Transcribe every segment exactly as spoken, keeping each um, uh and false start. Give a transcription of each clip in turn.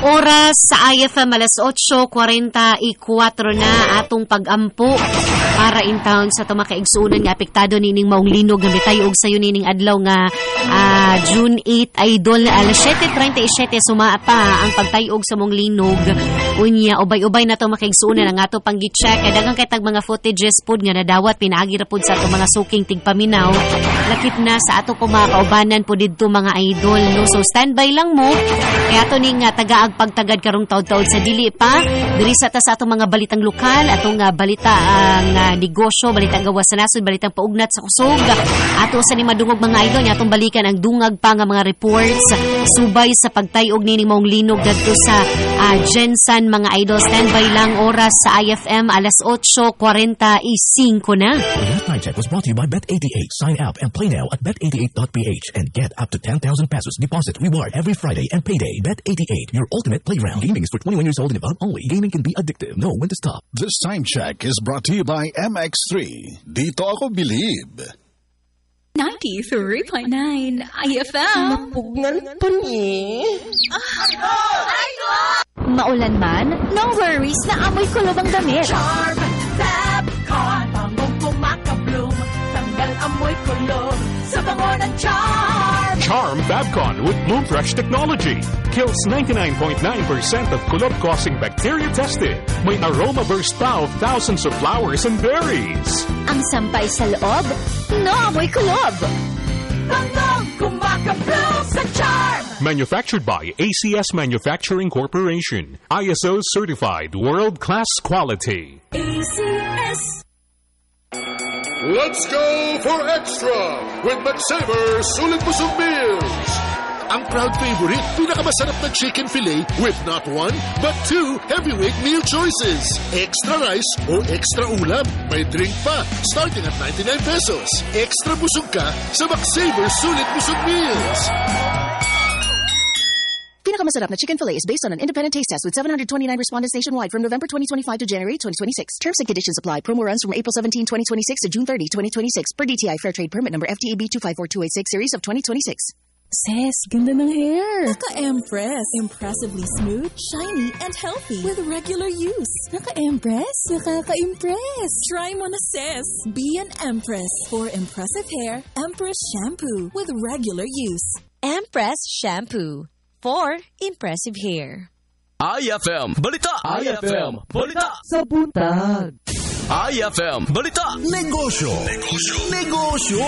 oras sa I F M alas eight forty-four na atong pag-ampo para in town sa tumakaigsunan nga apektado nining maong linog nga bitayo og sayo nining adlaw nga uh, June eight idol alas seven thirty-seven sumaa pa ang pagtayog sa mong linog unya ubay-ubay na to makaigsunan ang ato pang gi-check kay daghang kay tag mga footages pod nga nadawat pinaagi ra pod sa ato mga suking tigpaminaw lakip na sa ato po mga kaubanan po didto mga idol no so standby lang mo kay ato ning uh, tagaag pagtagad karong taud-taud sa dili pa diri sa ta sa atong mga balitang lokal atong uh, balita ang uh, negosyo balitang gawas sa nasod balitang paugnat sa kusog ato sa ni madungog mga idol nya atong balikan ang dungag pa nga mga reports subay sa pagtayog nining maong linog dadto sa uh, Gensan mga idol standby lang oras sa I F M alas eight forty-five na. The last night check was brought to you by Bet eighty-eight. Sign up and play now at bet eighty-eight dot p h and get up to ten thousand pesos deposit reward every Friday and payday. Bet eighty-eight, your ultimate playground. Gaming is for twenty-one years old and above only. Gaming can be addictive. Know when to stop. This time check is brought to you by M X three. Dito ako believe. ninety-three point nine I F M. Mapugnal pa ni. Maulan man, no worries na amoy kulob ang damit. Charm, Fabcon, pangong pumakabloom, tanggal amoy kulob sa bango ng Charm. Charm Fabcon with Bloom Fresh technology kills ninety-nine point nine percent of kulob-causing bacteria tested. May aroma burst pa of thousands of flowers and berries. Ang sampay sa loob, no amoy kulob. Bangong kumakabloom sa Charm. Manufactured by A C S Manufacturing Corporation. I S O certified world-class quality. A C S. Let's go for extra with McSaver Sulit Busog Meals. Ang crowd favorite, pinakamasarap na chicken fillet with not one, but two heavyweight meal choices. Extra rice o extra ulam. May drink pa, starting at ninety-nine pesos. Extra busog ka sa McSaver Sulit Busog Meals. Pinakamasarap na chicken fillet is based on an independent taste test with seven hundred twenty-nine respondents nationwide from November twenty twenty-five to January twenty twenty-six. Terms and conditions apply. Promo runs from April seventeenth, twenty twenty-six to June thirtieth, twenty twenty-six per D T I Fair Trade Permit number F T E B two five four two eight six series of twenty twenty-six. Sis, ganda ng hair. Naka-Empress. Impressively smooth, shiny, and healthy with regular use. Naka-Empress? Nakaka-impress. Try mo na, sis. Be an Empress. For impressive hair, Empress Shampoo with regular use. Empress Shampoo. For impressive hair. I F M Balita. I F M Balita. Sa buntag. I F M Balita. Negosyo. Negosyo. Negosyo.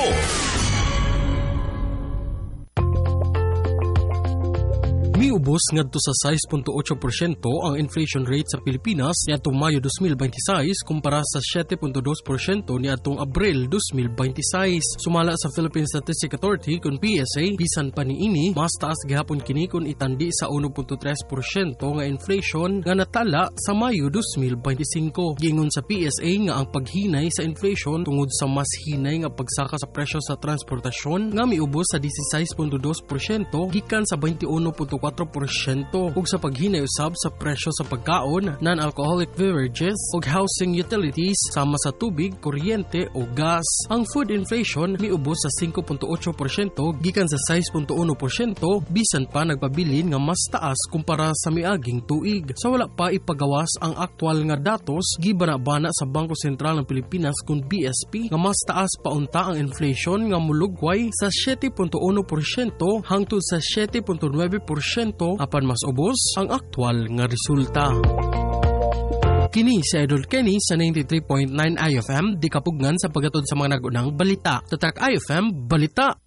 Miubos ngadto sa six point eight percent ang inflation rate sa Pilipinas niadtong Mayo twenty twenty-six kumpara sa seven point two percent niadtong Abril twenty twenty-six. Sumala sa Philippine Statistics Authority kun P S A bisan pa niini mas taas gihapon kini kun itandi sa one point three percent nga inflation nga natala sa Mayo twenty twenty-five. Gingon sa P S A nga ang paghinay sa inflation tungod sa mas hinay nga pagsaka sa presyo sa transportasyon nga miubos sa sixteen point two percent gikan sa twenty-one point four percent ug sa paghinay usab sa presyo sa pagkaon, non-alcoholic beverages ug housing utilities sama sa tubig, kuryente o gas. Ang food inflation miubos sa five point eight percent gikan sa six point one percent bisan pa nagpabilin nga mas taas kumpara sa miaging tuig. Sa wala pa ipagawas ang aktwal nga datos gibana-bana sa Bangko Sentral ng Pilipinas kun B S P nga mas taas pa unta ang inflation nga mulugway sa seven point one percent hangtod sa seven point nine percent apan mas ubos ang aktwal nga resulta. Kini si Idol Kenny sa ninety-three point nine I F M di kapugngan sa paghatod sa mga nagunang balita. Tatak I F M Balita.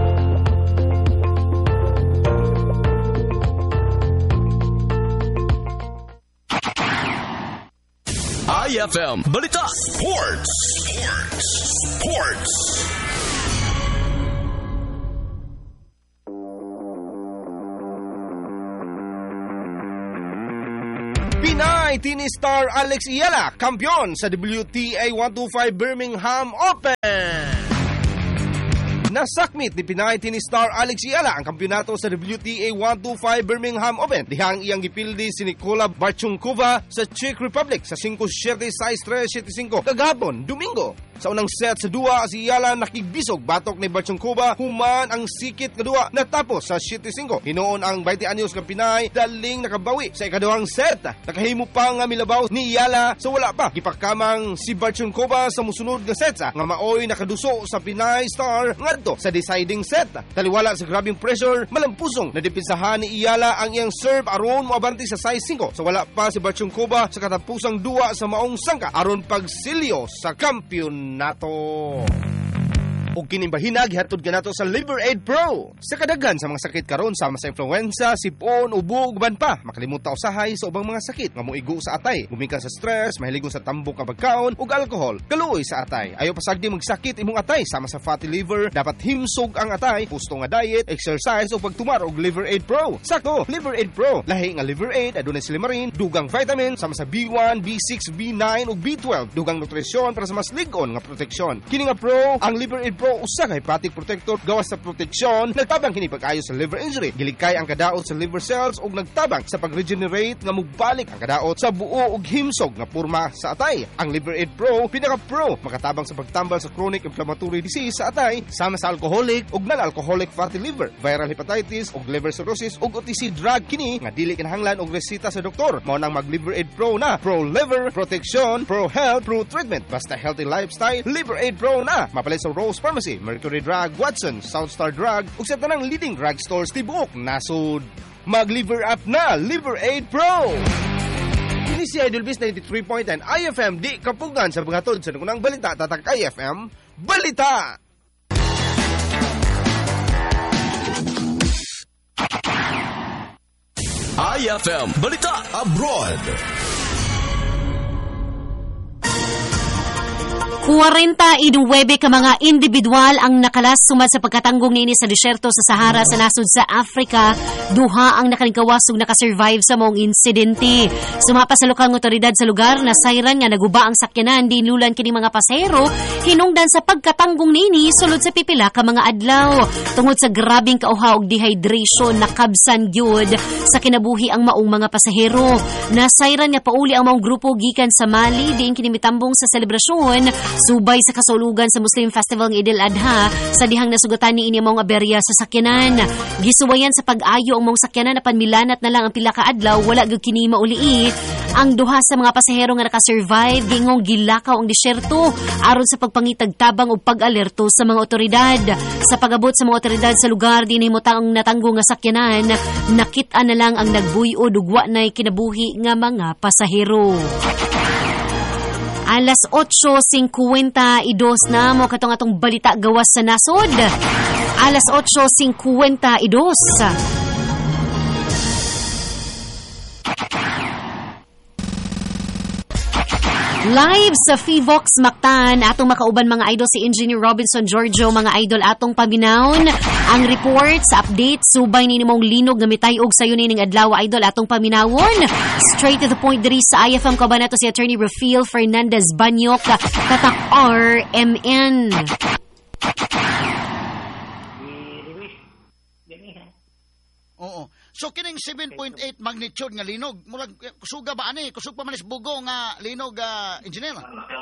I F M Balita Sports. Sports. Sports. Pinay tennis star Alex Iyala, kampiyon sa W T A one twenty-five Birmingham Open. Nasakmit ni Pinay tennis star Alex Iyala ang kampyonato sa W T A one twenty-five Birmingham Open. Dihang iyang gipildi si Nikola Barchunkova sa Czech Republic sa five seven, six three, seven five kagahapon, Domingo. Sa unang set sa duwa, si Iyala nakigbisog batok ni Barchungkova human ang sikit nga duwa natapos sa seven five. Hinoon ang twenty anyos nga Pinay daling nakabawi sa ikaduhang set. Nakahimo pa nga milabaw ni Iyala sa wala pa gipakamang si Barchungkova sa musunod nga sets nga maoy nakaduso sa Pinay Star ngadto sa deciding set. Taliwala sa grabing pressure, malampusong na depensahan ni Iyala ang iyang serve aron moabante sa size five. Sa wala pa si Barchungkova sa katapusang duwa sa maong sangka aron pagsilyo sa kampiyonato. Ug kining bahina gihatod kanato sa Liver Aid Pro. Sa kadaghan sa mga sakit karon sama sa influenza, sipon, ubo ug uban pa, makalimutan usahay sa ubang mga sakit nga moigo sa atay, gumikan sa stress, mahiligon sa tambok nga pagkaon ug alcohol, kaluoy sa atay. Ayo pasagdi magsakit imong atay sama sa fatty liver, dapat himsog ang atay, pusto nga diet, exercise ug pagtumar og Liver Aid Pro. Sako, Liver Aid Pro, lahi nga Liver Aid adunay silimarin, dugang vitamin sama sa B one, B six, B nine ug B twelve, dugang nutrisyon para sa mas lig-on nga proteksyon. Kini nga pro, ang Liver Aid Pro usa ka hepatic protector gawas sa proteksyon, nagtabang kini pag-ayo sa liver injury, gilikay ang kadaot sa liver cells ug nagtabang sa pag-regenerate nga mugbalik ang kadaot sa buo ug himsog nga porma sa atay. Ang Liver Aid Pro pinaka pro makatabang sa pagtambal sa chronic inflammatory disease sa atay sama sa alcoholic ug non-alcoholic fatty liver, viral hepatitis ug liver cirrhosis ug O T C drug kini nga dili kinahanglan og resita sa doktor. Mao nang mag Liver Aid Pro na, pro liver protection, pro health, pro treatment, basta healthy lifestyle. Liver Aid Pro na mapalit sa Rose Pharmacy, Mercury Drug, Watson, Southstar Drug ug sa tanang leading drug stores tibuok nasud. Mag-liver up na, Liver Aid Pro. Kini si Idol Biz ninety-three point nine I F M, di kapugan sa paghatod sa nagunang balita tatak I F M Balita. I F M Balita Abroad. forty-nine ka mga individual ang nakalas sumad sa pagkatanggong nini sa disyerto sa Sahara sa nasud sa Africa. Duha ang nakalingkawas ug nakasurvive sa mong insidente. Sumapa sa lokal ng otoridad sa lugar na sayran nga naguba ang sakyanan dinulan kini mga pasahero hinungdan sa pagkatanggong nini sulod sa pipila ka mga adlaw. Tungod sa grabing kauhaw ug dehydration nakabsan gyud sa kinabuhi ang maong mga pasahero. Nasayran nga pauli ang maong grupo gikan sa Mali diin kini mitambong sa selebrasyon subay sa kasulugan sa Muslim Festival ng Eid al-Adha sa dihang nasugatan ni ini mga aberya sa sakyanan. Gisuwayan sa pag-ayo ang mga sakyanan apan milanat na lang ang pila ka adlaw wala gyud kini mauli. Ang duha sa mga pasahero nga naka-survive gingong gilakaw ang disyerto aron sa pagpangitag tabang ug pag-alerto sa mga otoridad. Sa pag-abot sa mga otoridad sa lugar dinhi mo tang natanggo nga sakyanan, nakit-a na lang ang nagbuy-o ug wa nay kinabuhi nga mga pasahero. Alas eight fifty-two na mo katong atong balita gawas sa nasod. Alas eight fifty-two. Live sa Fivox Mactan, atong makauban mga idol si Engineer Robinson Giorgio, mga idol atong paminawon. Ang report sa update, subay ni mong linog nga mitay og sayo ning adlaw idol atong paminawon. Straight to the point diri sa I F M kaban nato si Attorney Rafael Fernandez Banyok, tatak R M N. Oo. So kining seven point eight magnitude nga linog, murag kusuga ba ani? Kusug pa man is bugo nga linog, uh, engineer?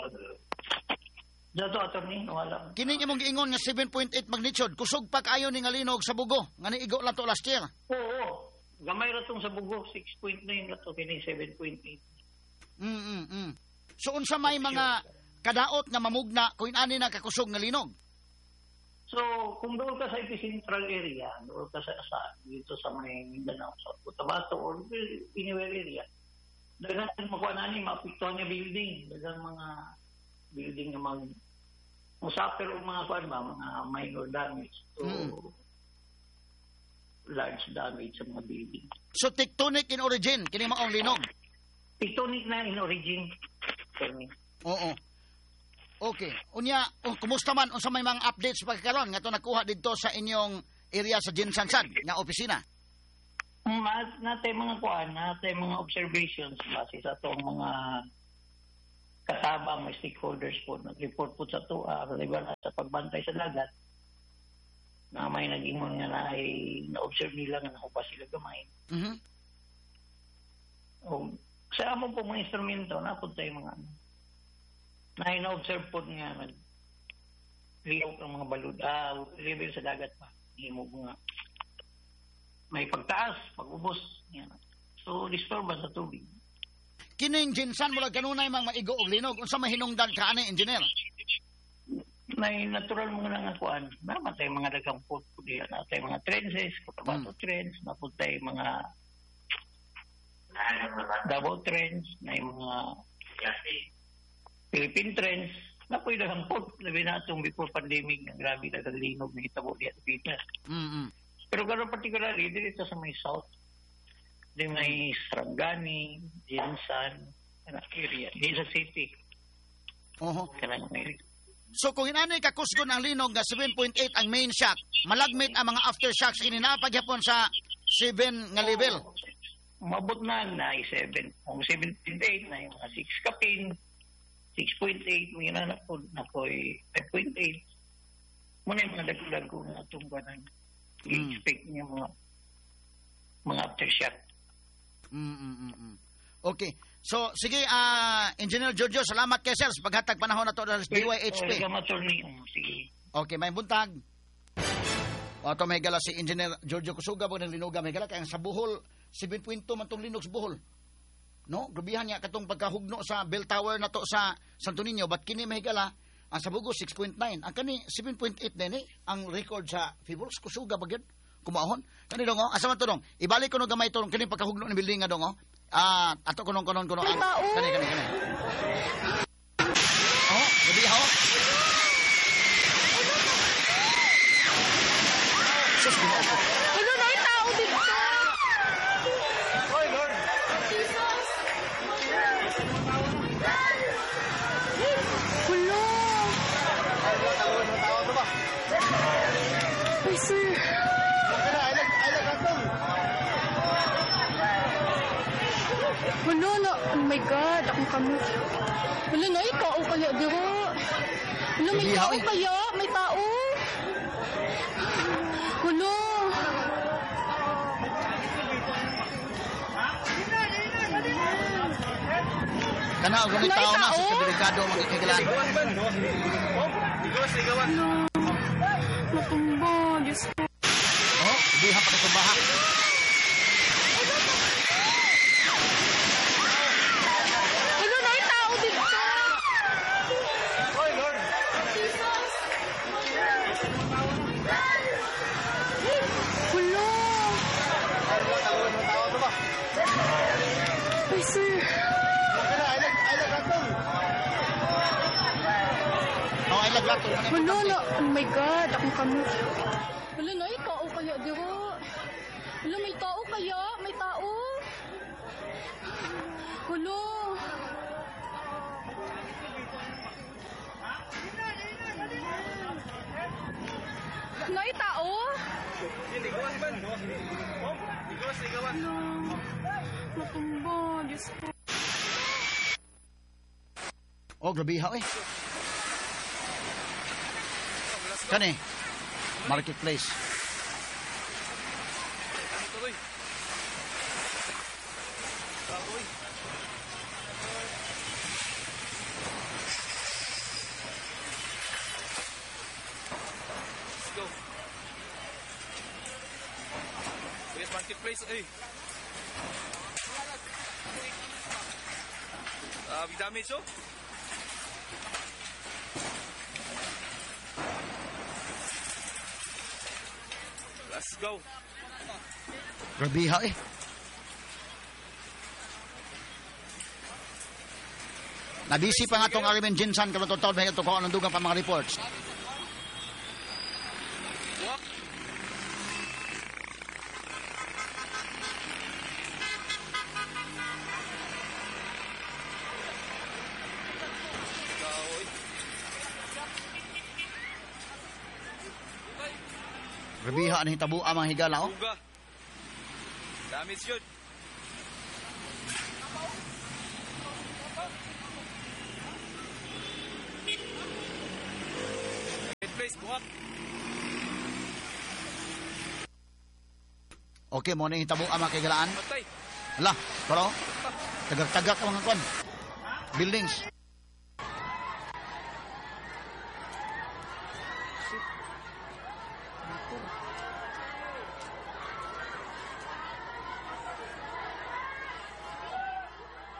Dato attorney, wala. Kining imong giingon nga seven point eight magnitude, kusog pa kaayo ni nga linog sa bugo, nga niigo lang to last year. Oo. Gamay ra tong sa bugo, six point nine ra to kini seven point eight. Mm, mm, mm. So unsa may mga kadaot nga mamugna kung ani na kakusog nga linog? So, kung doon ka sa epicentral area, doon ka sa, sa dito sa may Mindanao, sa Cotabato, or anywhere area, dagang makuha na ni, maapiktuhan niya building, dagang mga building na mag musafir o mga kuwan ba, mga minor damage to mm. large damage sa mga building. So, tectonic in origin, kini maong linog? Tectonic na in origin. Oo. Okay. Unya, oh, kumusta man unsa may mga updates pagkaron nga to nakuha didto sa inyong area sa Jinsansad nga opisina? Mm, natay mga kuan, natay mga observations base sa tong mga katabang mga stakeholders po nag-report po sa to uh, sa pagbantay sa dagat na may naging mga na ay na-observe nila nga nakuha sila gamay. Mhm. O sa among po mga instrumento na po tayo mga na ina-observe po nga man liog ang mga balud ah level sa dagat pa himo nga may pagtaas pag-ubos yan. So disturbance sa tubig kining Jinsan mula kanunay mang maigo og linog unsa mahinungdan ka ani engineer may natural mga nga kuan namatay mga daghang po diyan natay mga trenches Cotabato hmm. trench naputay mga Davao trench na mga Philippine trench na po yung hampot, labi na itong before pandemic, na grabe na linog na hitabo diya sa Pinas. Mm-hmm. Pero gano'n particularly, dito sa may south, di may Sarangani, Jinsan, area, di sa city. Oho. Kanang area. So kung inanay kakusgon ang linog na seven point eight ang main shock, malagmit ang mga aftershocks kininapaghapon sa seven nga level. Mabot na na seven. Kung seven point eight na yung mga six kapin, six point eight, may na po, na po five point eight. Muna yung mga dagdag ko na itong ganang i-expect niya mga mga aftershock. Mm-mm-mm. Okay. So, sige, uh, Engineer Giorgio, salamat kay sir sa paghatag panahon na ito sa D Y H P. Sige. Okay, may buntag. O ito may gala si Engineer Giorgio Kusuga po ng linuga. May gala kaya sa Bohol, seven point two man itong linog sa Bohol. No? Grubihan niya katong pagkahugno sa bell tower na to sa Santo Niño. But kini may gala, ang sa Bugo, six point nine. Ang kani, seven point eight din eh. Ang record sa Fibros, Kusuga ba yun? Kumahon. Kani dong, oh. Asa man to dong? Ibalik ko nung gamay to. Kani pagkahugno ng building nga dong, oh. Ah, ato kunong kunong kunong. Kani, kani, kani. Oh, gabi ho. Sus, ginawa ko. Ano na yung tao dito? Oy, Lord. Hulo. Ay, sir. Hulo na. Oh my God. Akong kamot. Hulo na, may tao kaya dito. Hulo, may tao kaya. May tao. Hulo. Kana og may tao na sa delikado magkikilan. Matumba, Diyos ko. Oh, diha pa sa baha. Ano na yung tao dito? Oy, Lord. Hulo. Ay, sir. Oh, ay laglato. Hulo na. Oh my God. Akong kamot. Hulo na, may tao kaya dito. Hulo, may tao kaya. May tao. Hulo. May tao? Hindi ko man. Oh, hindi ko sigawan. Matumba, Diyos ko. Oh, grabe ha eh. Kani, marketplace. Let's go. Yes, marketplace. Hey. Ah, uh, damage oh. Let's go. Grabe ha eh. Nabisi pa nga itong Arimen Jinsan kamatotoo may ito kung anong dugang pa mga reports. Grabiha ang hitabo ang mga higala, oh. Damage yun. Place, buhak. Okay, mo na hitabo ang mga higalaan. Hala, pero, tagak-tagak ang mga kwan. Buildings.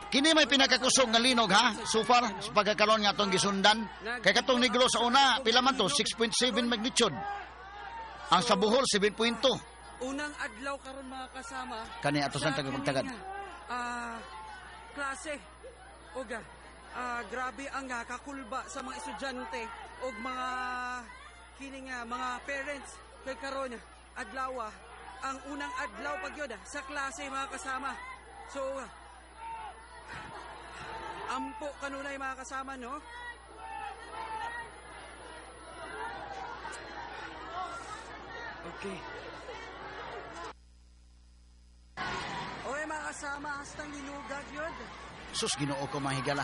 Kini may pinakakusog nga linog ha. So far, sa pagkakaroon nga itong gisundan. Kaya katong Negros sa una, pila man to, six point seven magnitude. Ang sa Bohol, seven point two. Unang adlaw karon mga kasama. Kani ato sa tagapagtagad. Ah, klase. Oga, ah, grabe ang nga kakulba sa mga estudyante og mga kini nga mga parents kay karon adlaw ang unang adlaw pagyod sa klase mga kasama. So ampo kanunay mga kasama, no? Okay. Oy mga kasama, hastang linugag yun. Sus, Ginoo ko mahigala.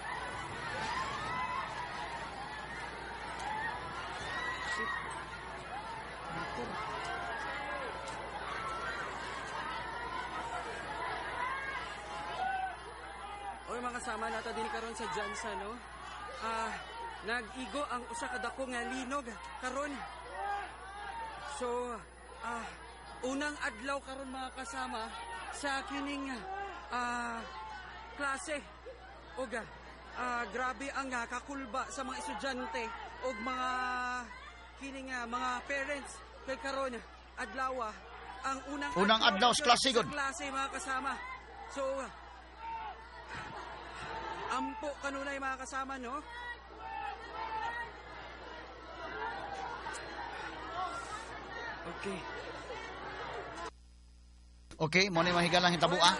Oy mga kasama, nata din karon sa Jansa, no? Ah, nag-igo ang usa ka dako nga linog karon. So, ah, unang adlaw karon mga kasama sa kining ah, klase. Oga, ah, grabe ang nga kakulba sa mga estudyante og mga kining ah, mga parents kay karon adlaw ang unang Unang adlaw sa klase gud. Sa klase mga kasama. So, ampo kanunay mga kasama, no? Okay. Okay, mo ni mahigalang hitabuan.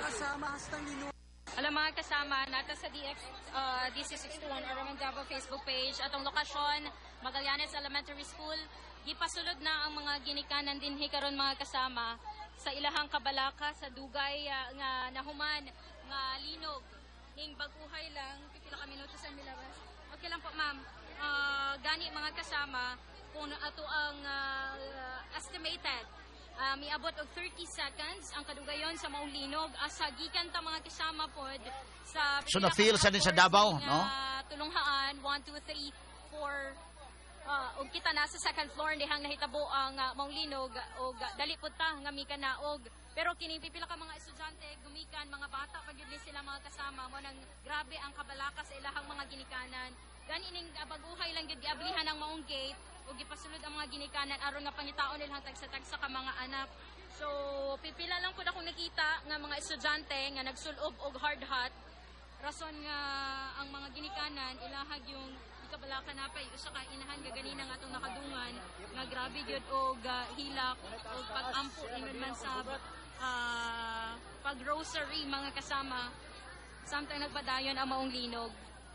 Alam mga kasama, nata sa D X, uh, D C sixty-one Araman Davao Facebook page, atong lokasyon, Magallanes Elementary School, gipasulod na ang mga ginikanan dinhi karon mga kasama sa ilahang kabalaka sa dugay uh, nga nahuman nga linog ning baguhay lang pipila ka minuto sa milabas. Okay lang po ma'am. Uh, gani mga kasama kung ato ang uh, estimated uh, miabot og thirty seconds ang kadugayon sa maong linog asa gikan ta mga kasama pod sa So na feel sa din sa Davao, no? Uh, tulunghaan one two three four uh, og kita na sa second floor dihang nahitabo ang uh, maong linog og uh, dali pud ta nga mika na og pero kini pipila ka mga estudyante gumikan mga bata pagyud ni sila mga kasama mo nang grabe ang kabalaka sa ilahang mga ginikanan gani ning uh, baguhay lang gyud giablihan ang maong gate ug gipasulod ang mga ginikanan aron nga pangitaon nilang tagsa-tagsa ka mga anak. So pipila lang pud akong nakita nga mga estudyante nga nagsulob og hard hat rason nga ang mga ginikanan ilahag yung kabalaka napay usa ka inahan nga ganina nga atong nakadungan nga grabe gyud og uh, hilak og pag-ampo ingon man sa uh, pag-grocery mga kasama samtang nagpadayon ang maong linog.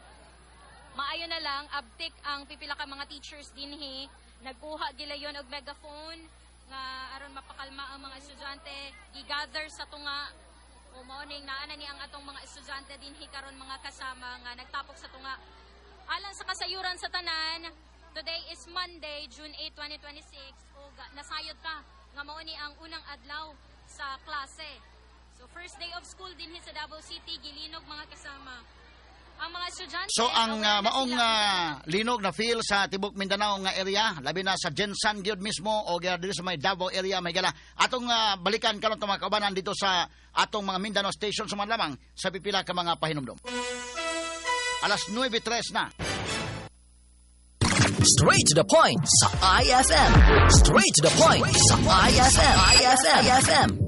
Maayo na lang, abtik ang pipila ka mga teachers dinhi, nagkuha gilayon og megaphone nga aron mapakalma ang mga estudyante, gigather sa tunga o morning naana ni ang atong mga estudyante dinhi karon mga kasama nga nagtapok sa tunga. Alang sa kasayuran sa tanan, today is Monday, June eighth, twenty twenty-six, ug nasayod ka nga mao ni ang unang adlaw sa klase. So first day of school dinhi sa Davao City, gilinog mga kasama. Ang mga estudyante So ang uh, maong uh, linog na feel sa tibok Mindanao nga area, labi na sa Jensan gyud mismo o gyud dito sa may Davao area may gala. Atong uh, balikan karon mga kaubanan dito sa atong mga Mindanao station suman lamang sa pipila ka mga pahinumdom. Alas nine tres na. Straight to the point sa I F M. Straight to the point sa I F M. I F M. I F M.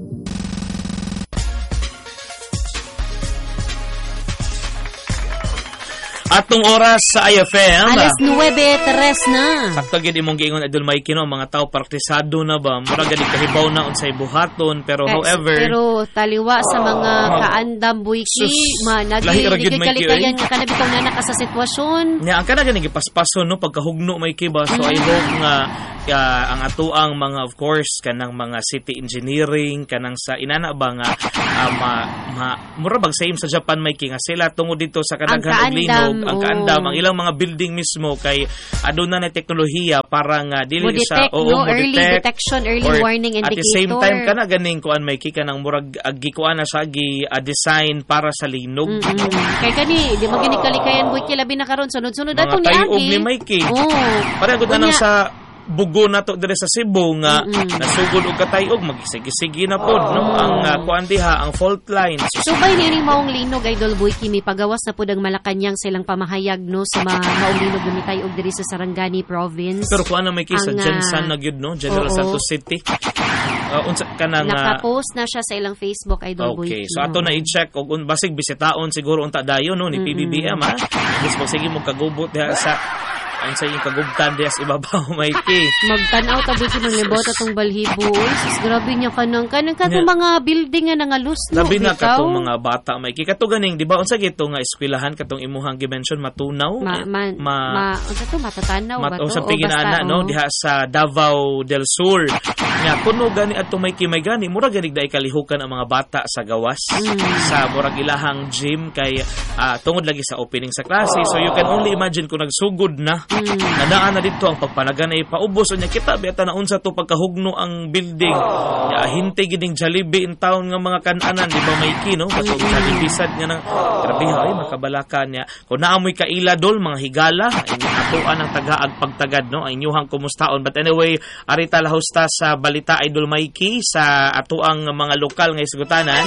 Atong oras sa I F M. Alas nine tres na. Sakto gid imong giingon Idol Mikey no, mga tao praktisado na ba, mura gani kahibaw na unsay buhaton pero Yes, however pero taliwa sa mga kaandam buiki man nagigid kalikayan nga kana bitaw na naka sa sitwasyon. Nya ang kana gani gipaspason no pagkahugno Mikey ba, so I hope nga uh, ang atuang mga of course kanang mga city engineering kanang sa inana ba nga uh, ma, ma mura bag same sa Japan Mikey nga sila tungod dito sa kadaghan og linog ang kaandam ang ilang mga building mismo kay aduna na teknolohiya para nga dili sa oo no, early detection, early warning indicator. At the same time kana ganing kuan may kika nang murag gikuan na sa gi uh, design para sa linog. Mm-hmm. Kay kani di magini kalikayan boy kilabi na karon sunod-sunod atong niagi. Mga ni Mikey. Oh. Para gud nang sa bugo na to dire sa Cebu nga nasugod og katayog magisigi-sigi na pod no ang uh, kuan diha ang fault lines. Subay ni maong linog Idol Boy Kimi pagawas na pod ang Malacañang silang pamahayag no sa mga maong linog gamitay og diri sa Sarangani province. Pero kuan na may kisa Ang, Jensan na gyud no General oo. Santos City. Uh, unsa kanang uh, naka-post na siya sa ilang Facebook Idol Boy okay, Kimi. so ato na i-check og un basig bisitaon siguro unta dayon no ni P B B M ha. Gusto mo sige mo kagubot diha sa ang sa iyong kagubtan diha sa ibabaw Mikey. Magtanaw tabi si manglibot atong balhibo. Uy, sis grabe niya kanang kanang katong Yeah. mga building nga nangalus no. Labi na bitaw. katong mga bata Mikey. Kato ganing di ba unsa gito nga eskwelahan katong imuhang gi-mention matunaw ma, Eh, ma, ma, ma unsa to matatanaw ba mat to? sa O piginana basta, no oh. diha sa Davao del Sur. Nga kuno gani adto may kimay gani mura gani dai kalihukan ang mga bata sa gawas sa murag ilahang gym kay ah, tungod lagi sa opening sa klase. So you can only imagine kung nagsugod na nadaan na dito ang pagpanaganay paubos unya kita beta na unsa to pagkahugno ang building. Ya hinte giding Jollibee in town nga mga kan-anan di ba may kino patog Jollibee sad nga nang grabe ay makabalakan niya. Kung naamoy kaila dol mga higala inyong atuan ang tagaag pagtagad no ang inyuhang kumustaon. But anyway, arita lahusta sa balita Idol Mikey sa atuang mga lokal nga isgutanan.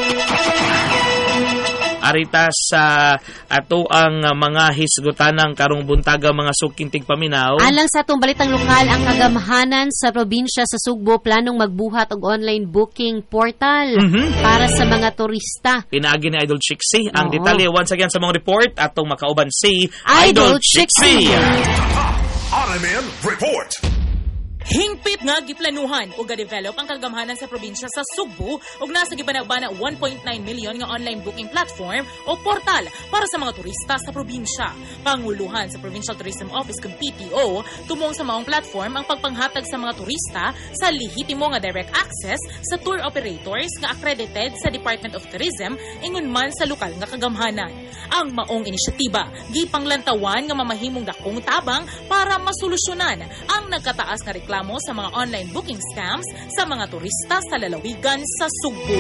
Arita sa ato ang mga hisgutanang karong buntaga mga suking tigpaminaw. Alang sa atong balitang lokal, ang kagamhanan sa probinsya sa Sugbo planong magbuhat og online booking portal Mhm. para sa mga turista. Pinaagi ni Idol Chixie ang Oo. detalye once again sa mga report atong makauban si Idol Idol Chixie. Chixie. R M N Report. Hingpit nga giplanuhan o ga-develop ang kagamhanan sa probinsya sa Sugbo ug nasa gibanabana one point nine million nga online booking platform o portal para sa mga turista sa probinsya. Panguluhan sa Provincial Tourism Office kung P T O tumong sa maong platform ang pagpanghatag sa mga turista sa lehitimo nga direct access sa tour operators nga accredited sa Department of Tourism ingon man sa lokal nga kagamhanan. Ang maong inisyatiba gipanglantawan nga mamahimong dakong tabang para masolusyonan ang nagkataas nga reklamo sa mga online booking scams sa mga turista sa lalawigan sa Sugbo.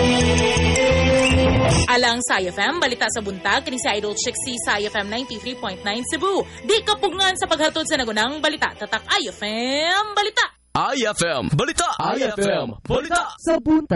Alang sa I F M, balita sa buntag, kini si Idol Chixie sa I F M ninety-three point nine Cebu. Di kapugngan sa paghatod sa nagunang balita. Tatak I F M, balita! I F M Balita! I F M Balita! Sa buntag!